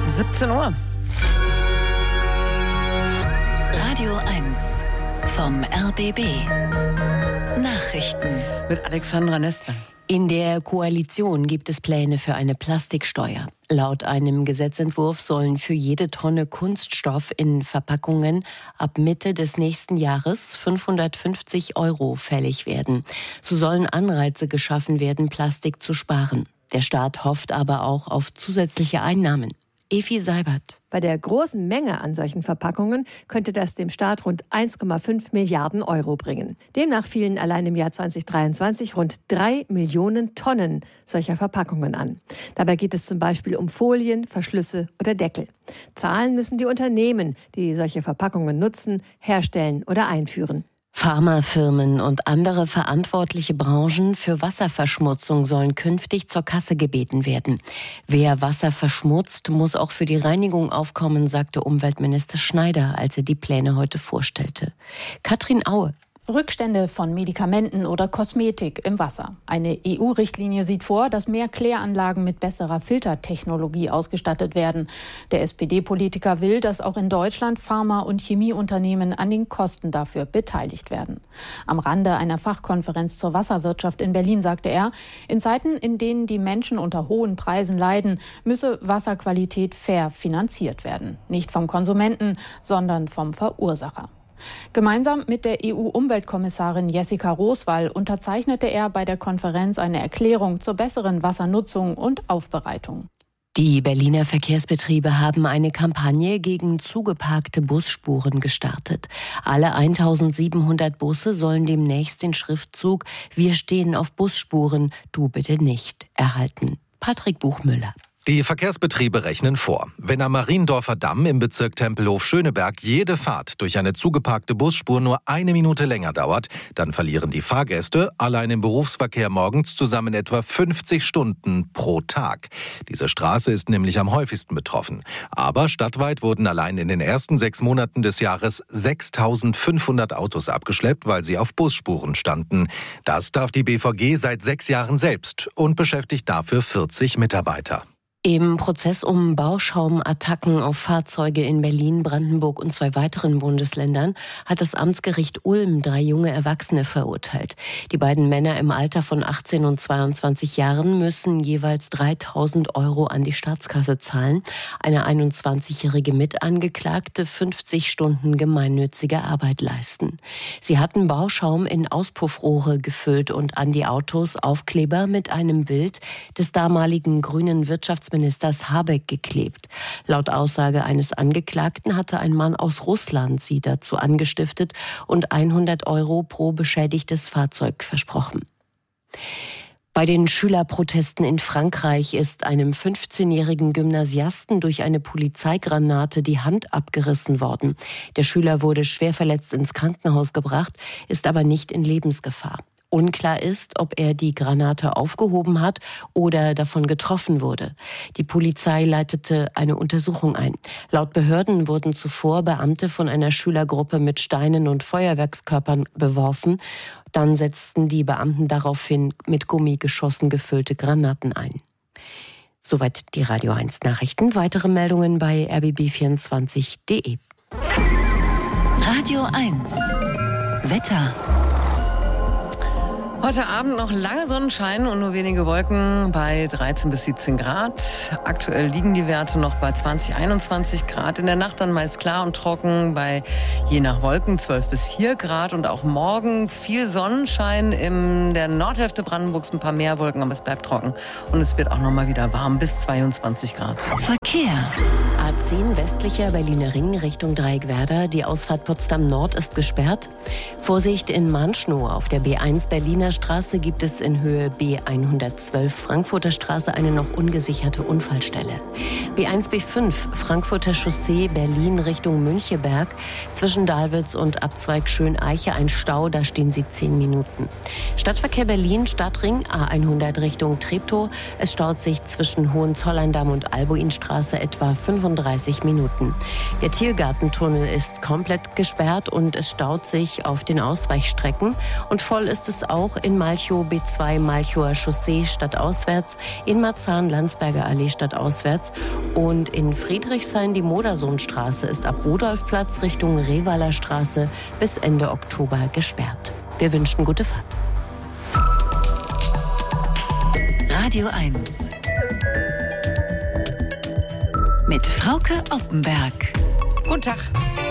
17 Uhr. Radio 1 vom RBB. Nachrichten. Mit Alexandra Nestler. In der Koalition gibt es Pläne für eine Plastiksteuer. Laut einem Gesetzentwurf sollen für jede Tonne Kunststoff in Verpackungen ab Mitte des nächsten Jahres 550 € fällig werden. So sollen Anreize geschaffen werden, Plastik zu sparen. Der Staat hofft aber auch auf zusätzliche Einnahmen. Evi Seibert. Bei der großen Menge an solchen Verpackungen könnte das dem Staat rund 1,5 Milliarden € bringen. Demnach fielen allein im Jahr 2023 rund 3 Millionen Tonnen solcher Verpackungen an. Dabei geht es zum Beispiel um Folien, Verschlüsse oder Deckel. Zahlen müssen die Unternehmen, die solche Verpackungen nutzen, herstellen oder einführen. Pharmafirmen und andere verantwortliche Branchen für Wasserverschmutzung sollen künftig zur Kasse gebeten werden. Wer Wasser verschmutzt, muss auch für die Reinigung aufkommen, sagte Umweltminister Schneider, als er die Pläne heute vorstellte. Katrin Aue. Rückstände von Medikamenten oder Kosmetik im Wasser. Eine EU-Richtlinie sieht vor, dass mehr Kläranlagen mit besserer Filtertechnologie ausgestattet werden. Der SPD-Politiker will, dass auch in Deutschland Pharma- und Chemieunternehmen an den Kosten dafür beteiligt werden. Am Rande einer Fachkonferenz zur Wasserwirtschaft in Berlin sagte er, in Zeiten, in denen die Menschen unter hohen Preisen leiden, müsse Wasserqualität fair finanziert werden. Nicht vom Konsumenten, sondern vom Verursacher. Gemeinsam mit der EU-Umweltkommissarin Jessica Roswall unterzeichnete er bei der Konferenz eine Erklärung zur besseren Wassernutzung und Aufbereitung. Die Berliner Verkehrsbetriebe haben eine Kampagne gegen zugeparkte Busspuren gestartet. Alle 1700 Busse sollen demnächst den Schriftzug „Wir stehen auf Busspuren, du bitte nicht" erhalten. Patrick Buchmüller. Die Verkehrsbetriebe rechnen vor. Wenn am Mariendorfer Damm im Bezirk Tempelhof-Schöneberg jede Fahrt durch eine zugeparkte Busspur nur 1 Minute länger dauert, dann verlieren die Fahrgäste allein im Berufsverkehr morgens zusammen etwa 50 Stunden pro Tag. Diese Straße ist nämlich am häufigsten betroffen. Aber stadtweit wurden allein in den ersten 6 Monaten des Jahres 6.500 Autos abgeschleppt, weil sie auf Busspuren standen. Das darf die BVG seit 6 Jahren selbst und beschäftigt dafür 40 Mitarbeiter. Im Prozess um Bauschaumattacken auf Fahrzeuge in Berlin, Brandenburg und 2 weiteren Bundesländern hat das Amtsgericht Ulm 3 junge Erwachsene verurteilt. Die beiden Männer im Alter von 18 und 22 Jahren müssen jeweils 3.000 € an die Staatskasse zahlen. Eine 21-jährige Mitangeklagte 50 Stunden gemeinnützige Arbeit leisten. Sie hatten Bauschaum in Auspuffrohre gefüllt und an die Autos Aufkleber mit einem Bild des damaligen grünen Wirtschaftsministers Habeck geklebt. Laut Aussage eines Angeklagten hatte ein Mann aus Russland sie dazu angestiftet und 100 € pro beschädigtes Fahrzeug versprochen. Bei den Schülerprotesten in Frankreich ist einem 15-jährigen Gymnasiasten durch eine Polizeigranate die Hand abgerissen worden. Der Schüler wurde schwer verletzt ins Krankenhaus gebracht, ist aber nicht in Lebensgefahr. Unklar ist, ob er die Granate aufgehoben hat oder davon getroffen wurde. Die Polizei leitete eine Untersuchung ein. Laut Behörden wurden zuvor Beamte von einer Schülergruppe mit Steinen und Feuerwerkskörpern beworfen. Dann setzten die Beamten daraufhin mit Gummigeschossen gefüllte Granaten ein. Soweit die Radio 1 Nachrichten. Weitere Meldungen bei rbb24.de. Radio 1 Wetter. Heute Abend noch lange Sonnenschein und nur wenige Wolken bei 13 bis 17 Grad. Aktuell liegen die Werte noch bei 20, 21 Grad. In der Nacht dann meist klar und trocken bei je nach Wolken 12 bis 4 Grad. Und auch morgen viel Sonnenschein in der Nordhälfte Brandenburgs, ein paar mehr Wolken, aber es bleibt trocken. Und es wird auch noch mal wieder warm bis 22 Grad. Verkehr. A10 westlicher Berliner Ring Richtung Dreieckwerder. Die Ausfahrt Potsdam Nord ist gesperrt. Vorsicht in Manschnow auf der B1 Berliner Straße gibt es in Höhe B112 Frankfurter Straße eine noch ungesicherte Unfallstelle. B1 B5 Frankfurter Chaussee Berlin Richtung Müncheberg. Zwischen Dahlwitz und Abzweig Schöneiche ein Stau, da stehen Sie 10 Minuten. Stadtverkehr Berlin Stadtring A100 Richtung Treptow. Es staut sich zwischen Hohenzollern-Damm und Albuinstraße etwa 35 30 Minuten. Der Tiergartentunnel ist komplett gesperrt und es staut sich auf den Ausweichstrecken. Und voll ist es auch in Malchow B2 Malchower Chaussee stadtauswärts, in Marzahn Landsberger Allee stadtauswärts und in Friedrichshain die Modersohnstraße ist ab Rudolfplatz Richtung Revaler Straße bis Ende Oktober gesperrt. Wir wünschen gute Fahrt. Radio 1 mit Frauke Oppenberg. Guten Tag.